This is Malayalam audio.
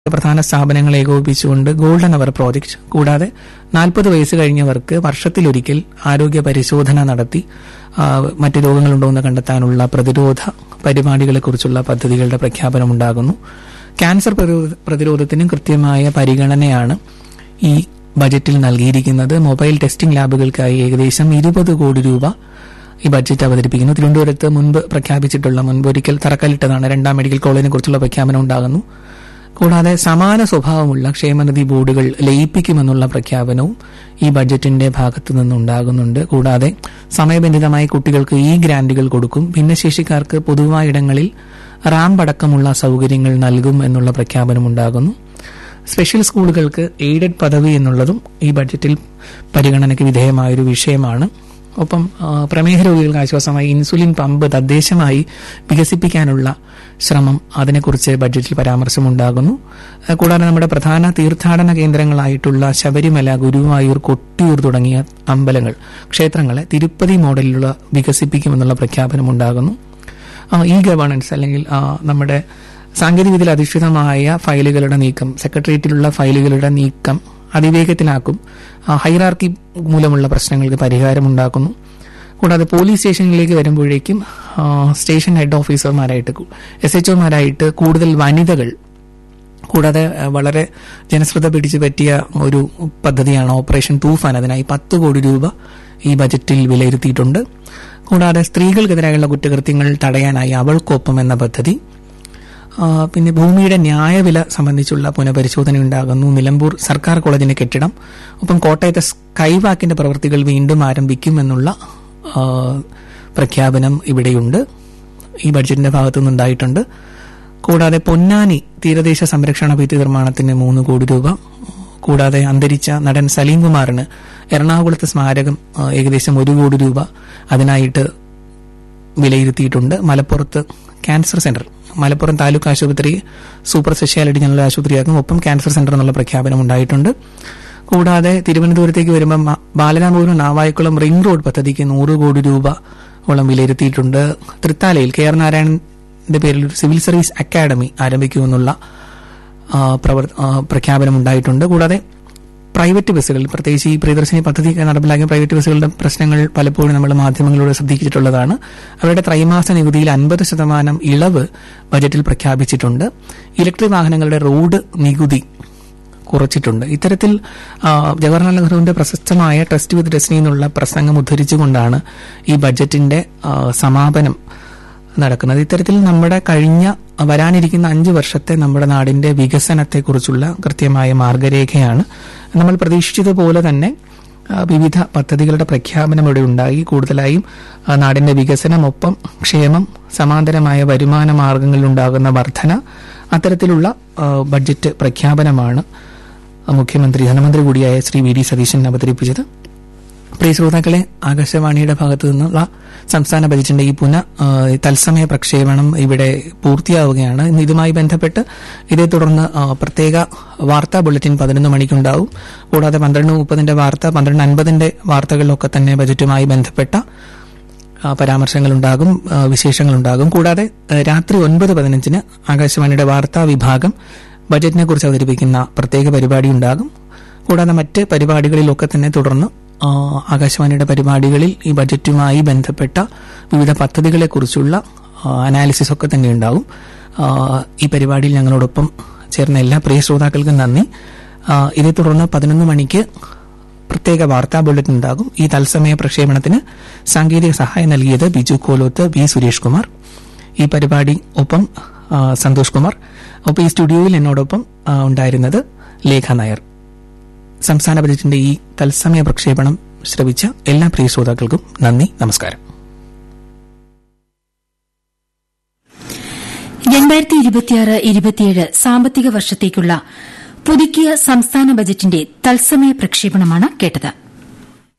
പ്രധാന സ്ഥാപനങ്ങൾ ഏകോപിപ്പിച്ചുകൊണ്ട് ഗോൾഡൻ അവർ പ്രോജക്ട്, കൂടാതെ 40 വയസ്സ് കഴിഞ്ഞവർക്ക് വർഷത്തിലൊരിക്കൽ ആരോഗ്യ പരിശോധന നടത്തി മറ്റ് രോഗങ്ങളുണ്ടോ എന്ന് കണ്ടെത്താനുള്ള പ്രതിരോധ പരിപാടികളെക്കുറിച്ചുള്ള പദ്ധതികളുടെ പ്രഖ്യാപനമുണ്ടാകുന്നു. ക്യാൻസർ പ്രതിരോധത്തിനും കൃത്യമായ പരിഗണനയാണ് ഈ ബജറ്റിൽ നൽകിയിരിക്കുന്നത്. മൊബൈൽ ടെസ്റ്റിംഗ് ലാബുകൾക്കായി ഏകദേശം 20 കോടി രൂപ ഈ ബഡ്ജറ്റ് അവതരിപ്പിക്കുന്നു. തിരുവനന്തപുരത്ത് മുൻപൊരിക്കൽ തറക്കല്ലിട്ടതാണ് 2ാം മെഡിക്കൽ കോളേജിനെ കുറിച്ചുള്ള പ്രഖ്യാപനം ഉണ്ടാകുന്നു. കൂടാതെ സമാന സ്വഭാവമുള്ള ക്ഷേമനിധി ബോർഡുകൾ ലയിപ്പിക്കുമെന്നുള്ള പ്രഖ്യാപനവും ഈ ബഡ്ജറ്റിന്റെ ഭാഗത്തു നിന്നുണ്ടാകുന്നുണ്ട്. കൂടാതെ സമയബന്ധിതമായി കുട്ടികൾക്ക് ഈ ഗ്രാന്റുകൾ കൊടുക്കും. ഭിന്നശേഷിക്കാർക്ക് പൊതുവായ ഇടങ്ങളിൽ റാമ്പ് അടക്കമുള്ള സൌകര്യങ്ങൾ നൽകും എന്നുള്ള പ്രഖ്യാപനമുണ്ടാകുന്നു. സ്പെഷ്യൽ സ്കൂളുകൾക്ക് എയ്ഡഡ് പദവി എന്നുള്ളതും ഈ ബഡ്ജറ്റിൽ പരിഗണനയ്ക്ക് വിധേയമായൊരു വിഷയമാണ്. ഒപ്പം പ്രമേഹ രോഗികൾക്ക് ആശ്വാസമായി ഇൻസുലിൻ പമ്പ് തദ്ദേശമായി വികസിപ്പിക്കാനുള്ള ശ്രമം, അതിനെക്കുറിച്ച് ബഡ്ജറ്റിൽ പരാമർശമുണ്ടാകുന്നു. കൂടാതെ നമ്മുടെ പ്രധാന തീർത്ഥാടന കേന്ദ്രങ്ങളായിട്ടുള്ള ശബരിമല, ഗുരുവായൂർ, കൊട്ടിയൂർ തുടങ്ങിയ ക്ഷേത്രങ്ങളെ തിരുപ്പതി മോഡലിലുള്ള വികസിപ്പിക്കുമെന്നുള്ള പ്രഖ്യാപനമുണ്ടാകുന്നു. ഇ ഗവേണൻസ് അല്ലെങ്കിൽ നമ്മുടെ സാങ്കേതികവിദ്യയിൽ അധിഷ്ഠിതമായ ഫയലുകളുടെ നീക്കം, സെക്രട്ടേറിയറ്റിലുള്ള ഫയലുകളുടെ നീക്കം അതിവേഗത്തിലാക്കും. ഹൈറാർക്കി മൂലമുള്ള പ്രശ്നങ്ങൾക്ക് പരിഹാരമുണ്ടാക്കുന്നു. കൂടാതെ പോലീസ് സ്റ്റേഷനിലേക്ക് വരുമ്പോഴേക്കും സ്റ്റേഷൻ ഹെഡ് ഓഫീസർമാരായിട്ട് SHOമാരായിട്ട് കൂടുതൽ വനിതകൾ, കൂടാതെ വളരെ ജനശ്രദ്ധ പിടിച്ചു പറ്റിയ ഒരു പദ്ധതിയാണ് ഓപ്പറേഷൻ തൂഫാൻ. അതിനായി 10 കോടി രൂപ ഈ ബജറ്റിൽ വിലയിരുത്തിയിട്ടുണ്ട്. കൂടാതെ സ്ത്രീകൾക്കെതിരായുള്ള കുറ്റകൃത്യങ്ങൾ തടയാനായി അവൾക്കൊപ്പം എന്ന പദ്ധതി, പിന്നെ ഭൂമിയുടെ ന്യായവില സംബന്ധിച്ചുള്ള പുനഃപരിശോധനയുണ്ടാകുന്നു. നിലമ്പൂർ സർക്കാർ കോളേജിന്റെ കെട്ടിടം, ഒപ്പം കോട്ടയത്തെ സ്കൈവാക്കിന്റെ പ്രവൃത്തികൾ വീണ്ടും ആരംഭിക്കുമെന്നുള്ള പ്രഖ്യാപനം ഇവിടെയുണ്ട്, ഈ ബഡ്ജറ്റിന്റെ ഭാഗത്തുനിന്നുണ്ടായിട്ടുണ്ട്. കൂടാതെ പൊന്നാനി തീരദേശ സംരക്ഷണ ഭിത്തി നിർമ്മാണത്തിന് 3 കോടി രൂപ, കൂടാതെ അന്തരിച്ച നടൻ സലീം കുമാറിന് എറണാകുളത്ത് സ്മാരകം ഏകദേശം 1 കോടി രൂപ അതിനായിട്ട് വിലയിരുത്തിയിട്ടുണ്ട്. മലപ്പുറത്ത് ക്യാൻസർ സെന്റർ, മലപ്പുറം താലൂക്ക് ആശുപത്രി സൂപ്പർ സ്പെഷ്യാലിറ്റി ജനറൽ ആശുപത്രിയാക്കും, ഒപ്പം ക്യാൻസർ സെന്റർ എന്നുള്ള പ്രഖ്യാപനം ഉണ്ടായിട്ടുണ്ട്. കൂടാതെ തിരുവനന്തപുരത്തേക്ക് വരുമ്പോൾ ബാലരാമപുരം നാവായിക്കുളം റിംഗ് റോഡ് പദ്ധതിക്ക് 100 കോടി രൂപയോളം വിലയിരുത്തിയിട്ടുണ്ട്. തൃത്താലയിൽ KR നാരായണന്റെ പേരിൽ ഒരു സിവിൽ സർവീസ് അക്കാദമി ആരംഭിക്കുമെന്നുള്ള പ്രഖ്യാപനം ഉണ്ടായിട്ടുണ്ട്. കൂടാതെ പ്രൈവറ്റ് ബസ്സുകൾ, പ്രത്യേകിച്ച് ഈ പ്രിയദർശിനി പദ്ധതി നടപ്പിലാക്കിയ പ്രൈവറ്റ് ബസ്സുകളുടെ പ്രശ്നങ്ങൾ പലപ്പോഴും നമ്മൾ മാധ്യമങ്ങളിലൂടെ ശ്രദ്ധിച്ചിട്ടുള്ളതാണ്. അവരുടെ ത്രൈമാസ നികുതിയിൽ 50% ഇളവ് ബജറ്റിൽ പ്രഖ്യാപിച്ചിട്ടുണ്ട്. ഇലക്ട്രിക് വാഹനങ്ങളുടെ റോഡ് നികുതി കുറച്ചിട്ടുണ്ട്. ഇത്തരത്തിൽ ജവഹർലാൽ നെഹ്റുവിന്റെ പ്രശസ്തമായ ട്രസ്റ്റ് വിത്ത് ഡെസ്റ്റിനി എന്നുള്ള പ്രസംഗം ഉദ്ധരിച്ചുകൊണ്ടാണ് ഈ ബജറ്റിന്റെ സമാപനം നടക്കുന്നത്. ഇത്തരത്തിൽ നമ്മുടെ വരാനിരിക്കുന്ന 5 വർഷത്തെ നമ്മുടെ നാടിന്റെ വികസനത്തെക്കുറിച്ചുള്ള കൃത്യമായ മാർഗരേഖയാണ്. നമ്മൾ പ്രതീക്ഷിച്ചതുപോലെ തന്നെ വിവിധ പദ്ധതികളുടെ പ്രഖ്യാപനം ഇവിടെ ഉണ്ടായി. കൂടുതലായും നാടിന്റെ വികസനമൊപ്പം ക്ഷേമം, സമാന്തരമായ വരുമാന മാർഗങ്ങളിലുണ്ടാകുന്ന വർധന, അത്തരത്തിലുള്ള ബഡ്ജറ്റ് പ്രഖ്യാപനമാണ് മുഖ്യമന്ത്രി, ധനമന്ത്രി കൂടിയായ ശ്രീ VD സതീശൻ അവതരിപ്പിച്ചത്. പ്രിയ ശ്രോതാക്കളെ, ആകാശവാണിയുടെ ഭാഗത്തു നിന്നുള്ള സംസ്ഥാന ബജറ്റിന്റെ ഈ തത്സമയ പ്രക്ഷേപണം ഇവിടെ പൂർത്തിയാവുകയാണ്. ഇതുമായി ബന്ധപ്പെട്ട് ഇതേ തുടർന്ന് പ്രത്യേക വാർത്താ ബുള്ളറ്റിൻ 11 മണിക്കുണ്ടാവും. കൂടാതെ 12:30 വാർത്ത, 12:50 വാർത്തകളിലൊക്കെ തന്നെ ബജറ്റുമായി ബന്ധപ്പെട്ട പരാമർശങ്ങളുണ്ടാകും, വിശേഷങ്ങളുണ്ടാകും. കൂടാതെ രാത്രി 9:15 ആകാശവാണിയുടെ വാർത്താ വിഭാഗം ബജറ്റിനെ കുറിച്ച് അവതരിപ്പിക്കുന്ന പ്രത്യേക പരിപാടി ഉണ്ടാകും. കൂടാതെ മറ്റ് പരിപാടികളിലൊക്കെ തന്നെ തുടർന്ന് ആകാശവാണിയുടെ പരിപാടികളിൽ ഈ ബജറ്റുമായി ബന്ധപ്പെട്ട വിവിധ പദ്ധതികളെക്കുറിച്ചുള്ള അനാലിസിസ് ഒക്കെ തന്നെ ഉണ്ടാകും. ഈ പരിപാടിയിൽ ഞങ്ങളോടൊപ്പം ചേർന്ന എല്ലാ പ്രിയ ശ്രോതാക്കൾക്കും നന്ദി. ഇതേ തുടർന്ന് 11 മണിക്ക് പ്രത്യേക വാർത്താ ബുള്ളറ്റിൻ ഉണ്ടാകും. ഈ തത്സമയ പ്രക്ഷേപണത്തിന് സാങ്കേതിക സഹായം നൽകിയത് ബിജു കോലോത്ത്, V സുരേഷ് കുമാർ. ഈ പരിപാടി ഒപ്പം സന്തോഷ് കുമാർ. ഒപ്പം ഈ സ്റ്റുഡിയോയിൽ എന്നോടൊപ്പം ഉണ്ടായിരുന്നത് ലേഖ നായർ. സംസ്ഥാന ബജറ്റിന്റെ ഈ തത്സമയ പ്രക്ഷേപണം ശ്രവിച്ച എല്ലാ പ്രിയ ശ്രോതാക്കൾക്കും നന്ദി, നമസ്കാരം. 2026-27 സാമ്പത്തിക വർഷത്തേക്കുള്ള പുതുക്കിയ സംസ്ഥാന ബജറ്റിന്റെ തത്സമയ പ്രക്ഷേപണമാണ് കേട്ടത്.